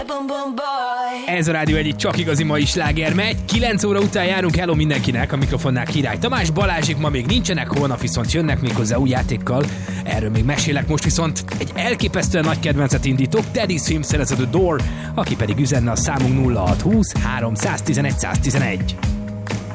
Ez a Rádió egyik csak igazi mai sláger megy. 9 óra után járunk, hello mindenkinek, a mikrofonnál Király Tamás, Balázsék ma még nincsenek, holnap viszont jönnek méghozzá új játékkal. Erről még mesélek, most viszont egy elképesztően nagy kedvencet indítok, Teddy Swims szerezett a Door, aki pedig üzenne a számunk 0620 311 111.